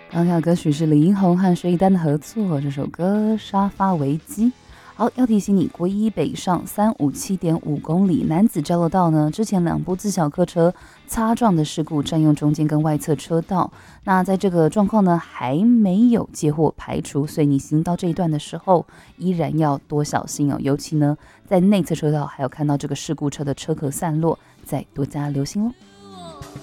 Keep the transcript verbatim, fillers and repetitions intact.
刚刚的歌曲是李英宏和薛一丹的合作，这首歌《沙发危机》。好，要提醒你，国一北上三五七点五公里男子交流道呢，之前两部自小客车擦撞的事故，占用中间跟外侧车道。那在这个状况呢，还没有接获排除，所以你行到这一段的时候，依然要多小心哦。尤其呢，在内侧车道还有看到这个事故车的车壳散落，再多加留心哦。